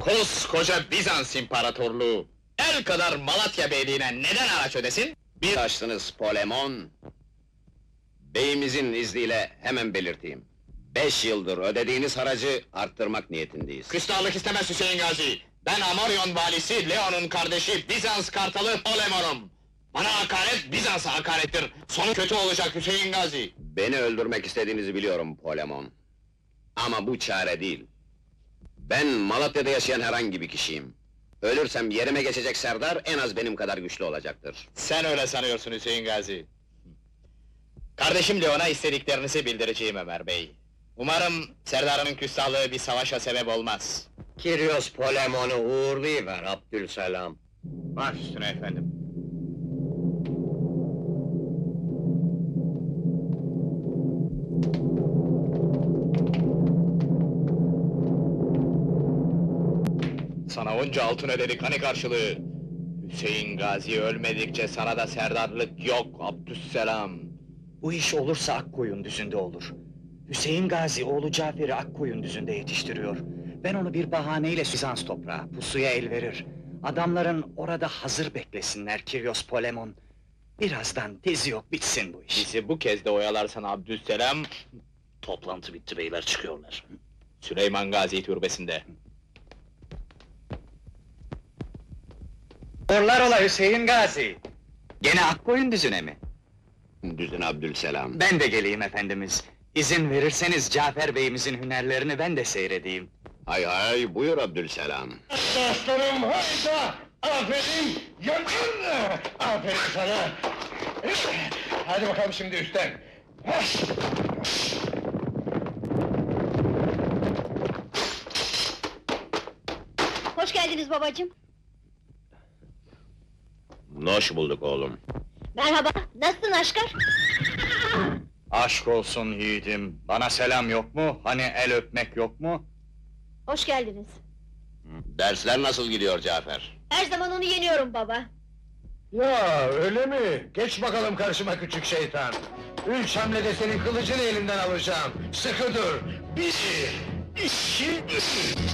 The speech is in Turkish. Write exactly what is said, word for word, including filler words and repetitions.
Koskoca Bizans İmparatorluğu, el kadar Malatya Beyliğine neden araç ödesin? Bir açtınız Polemon. Beyimizin izniyle hemen belirteyim. Beş yıldır ödediğiniz haracı arttırmak niyetindeyiz. Küstahlık istemez Hüseyin Gazi! Ben Amoryon valisi, Leon'un kardeşi, Bizans kartalı Polemon'um! Bana hakaret, Bizans'a hakarettir! Sonu kötü olacak Hüseyin Gazi! Beni öldürmek istediğinizi biliyorum Polemon. Ama bu çare değil. Ben Malatya'da yaşayan herhangi bir kişiyim. Ölürsem yerime geçecek Serdar en az benim kadar güçlü olacaktır. Sen öyle sanıyorsun Hüseyin Gazi! Kardeşim Leon'a istediklerinizi bildireceğim Ömer Bey. Umarım Serdar'ın küstahlığı bir savaşa sebep olmaz. Kiryos Polemon'u uğurlayıver Abdülselam. Baş üstüne efendim. Sana onca altın ödedik hani karşılığı? Hüseyin Gazi ölmedikçe sana da serdarlık yok Abdüsselam. Bu iş olursa Akkoyun düzünde olur. Hüseyin Gazi oğlu Cafer'i Akkoyun düzünde yetiştiriyor. Ben onu bir bahaneyle Bizans toprağı, pusuya el verir. Adamların orada hazır beklesinler Kiryos Polemon. Birazdan tezi yok bitsin bu iş. Bizi bu kez de oyalarsan Abdüsselam... Toplantı bitti beyler çıkıyorlar. Süleyman Gazi türbesinde. Orlar ola Hüseyin Gazi! Gene Akkoyun düzüne mi? Düzün Abdülselam. Ben de geleyim efendimiz. İzin verirseniz Cafer Bey'imizin hünerlerini ben de seyredeyim. Hay hay, buyur Abdülselam. Aslanım hayda! Aferin! Yakın! Aferin sana! Hadi bakalım şimdi üstten! Hoş geldiniz babacığım. Hoş bulduk oğlum. Merhaba, nasılsın Aşkar? Aşk olsun yiğidim, bana selam yok mu? Hani el öpmek yok mu? Hoş geldiniz. Dersler nasıl gidiyor Cafer? Her zaman onu yeniyorum baba. Ya öyle mi? Geç bakalım karşıma küçük şeytan! Üç hamlede senin kılıcını elinden alacağım! Sıkı dur! Bir, iki, üç!